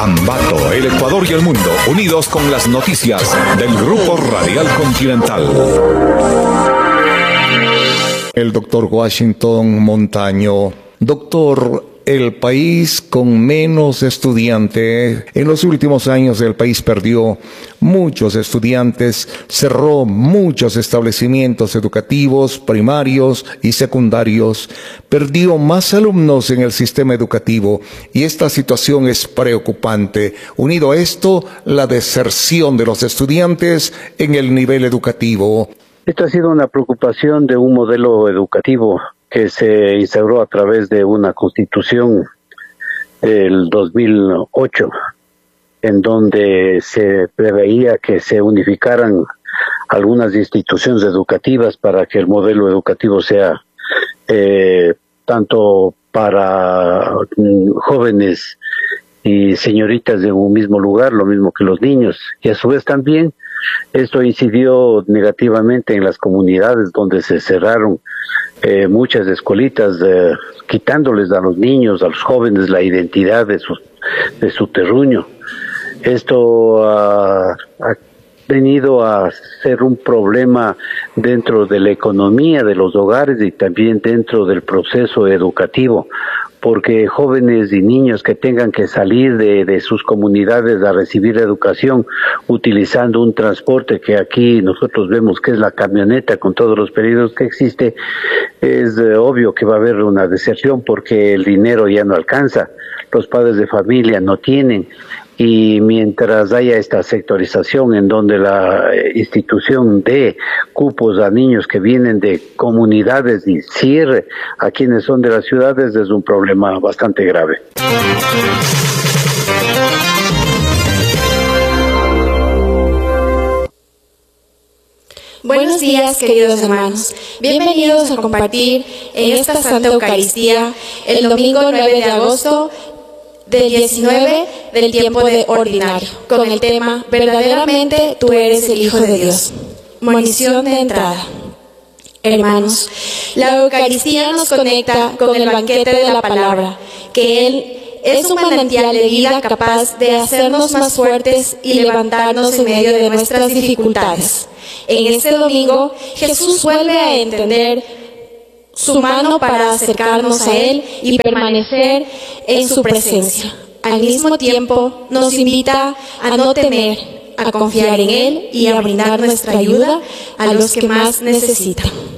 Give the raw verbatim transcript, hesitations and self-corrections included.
Ambato, el Ecuador y el mundo, unidos con las noticias del Grupo Radial Continental. El doctor Washington Montaño. Doctor, el país con menos estudiantes, en los últimos años el país perdió muchos estudiantes, cerró muchos establecimientos educativos, primarios y secundarios, perdió más alumnos en el sistema educativo y esta situación es preocupante. Unido a esto, la deserción de los estudiantes en el nivel educativo. Esto ha sido una preocupación de un modelo educativo que se instauró a través de una constitución del dos mil ocho, en donde se preveía que se unificaran algunas instituciones educativas para que el modelo educativo sea eh, tanto para mm, jóvenes y señoritas de un mismo lugar, lo mismo que los niños, y a su vez también esto incidió negativamente en las comunidades donde se cerraron eh, muchas escuelitas, eh, quitándoles a los niños, a los jóvenes la identidad de su, de su terruño. Esto uh, ha venido a ser un problema dentro de la economía de los hogares y también dentro del proceso educativo, porque jóvenes y niños que tengan que salir de, de sus comunidades a recibir educación utilizando un transporte que aquí nosotros vemos que es la camioneta con todos los peligros que existe, es eh, obvio que va a haber una deserción porque el dinero ya no alcanza, los padres de familia no tienen. Y mientras haya esta sectorización en donde la institución dé cupos a niños que vienen de comunidades y cierre a quienes son de las ciudades, es un problema bastante grave. Buenos días, queridos hermanos. Bienvenidos a compartir en esta Santa Eucaristía el domingo nueve de agosto del diecinueve del tiempo de ordinario, con el tema verdaderamente tú eres el Hijo de Dios. Monición de entrada. Hermanos, la Eucaristía nos conecta con el banquete de la palabra, que Él es un manantial de vida capaz de hacernos más fuertes y levantarnos en medio de nuestras dificultades. En este domingo, Jesús vuelve a entender su mano para acercarnos a Él y permanecer en su presencia. Al mismo tiempo, nos invita a no temer, a confiar en Él y a brindar nuestra ayuda a los que más necesitan.